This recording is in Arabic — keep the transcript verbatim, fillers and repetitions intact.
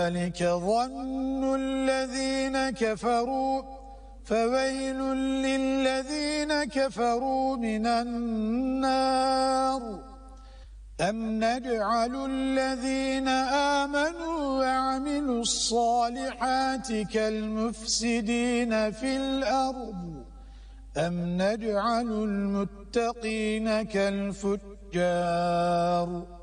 ذلك ظن الذين كفروا فويل للذين كفروا من النار أم نجعل الذين آمنوا وعملوا الصالحات كالمفسدين في الأرض أم نجعل المتقين كالفجار